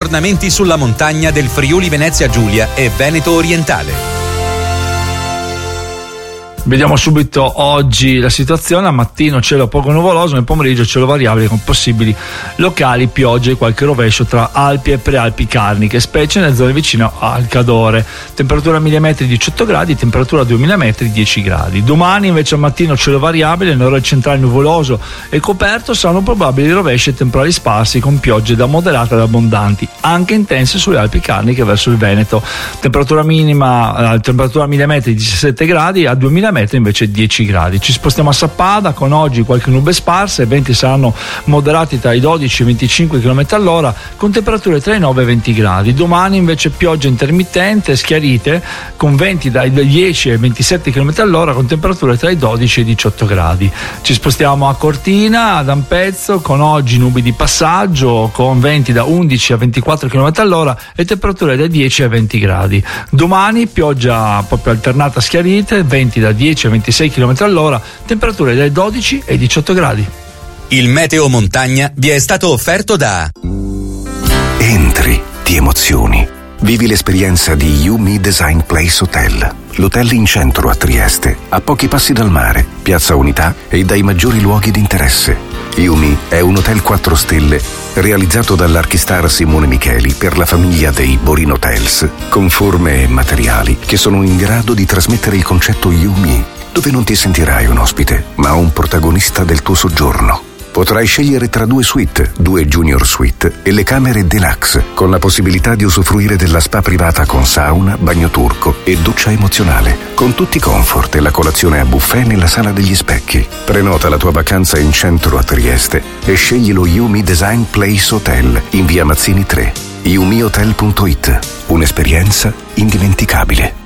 aggiornamenti sulla montagna del Friuli Venezia Giulia e Veneto Orientale. Vediamo subito oggi la situazione. Al mattino cielo poco nuvoloso, nel pomeriggio cielo variabile con possibili locali piogge e qualche rovescio tra Alpi e Prealpi Carniche, specie nelle zone vicine al Cadore. Temperatura a 1000 metri 18 gradi, temperatura a 2000 metri 10 gradi. Domani invece al mattino cielo variabile, nell'ora centrale nuvoloso e coperto, saranno probabili rovesci e temporali sparsi con piogge da moderate ad abbondanti, anche intense sulle Alpi Carniche verso il Veneto. Temperatura minima, temperatura a 1000 metri 17 gradi, a 2000 metri invece 10 gradi. Ci spostiamo a Sappada, con oggi qualche nube sparsa, i venti saranno moderati tra i 12 e i 25 km all'ora con temperature tra i 9 e i 20 gradi. Domani invece pioggia intermittente, schiarite con venti dai 10 ai 27 km all'ora con temperature tra i 12 e i 18 gradi. Ci spostiamo a Cortina, ad Ampezzo, con oggi nubi di passaggio con venti da 11 a 24 km all'ora e temperature dai 10 ai 20 gradi. Domani pioggia proprio alternata a schiarite, venti da 10 a 26 km all'ora, temperature dai 12 ai 18 gradi. Il meteo montagna vi è stato offerto da Entri, ti emozioni. Vivi l'esperienza di YuMi Design Place Hotel. L'hotel in centro a Trieste, a pochi passi dal mare, Piazza Unità e dai maggiori luoghi di interesse. YuMi è un hotel 4 stelle realizzato dall'archistar Simone Micheli per la famiglia dei Borin Hotels, con forme e materiali che sono in grado di trasmettere il concetto YuMi, dove non ti sentirai un ospite, ma un protagonista del tuo soggiorno. Potrai scegliere tra 2 suite, 2 junior suite e le camere deluxe, con la possibilità di usufruire della spa privata con sauna, bagno turco e doccia emozionale, con tutti i comfort e la colazione a buffet nella sala degli specchi. Prenota la tua vacanza in centro a Trieste e scegli lo YuMi Design Place Hotel in via Mazzini 3. yumihotel.it. Un'esperienza indimenticabile.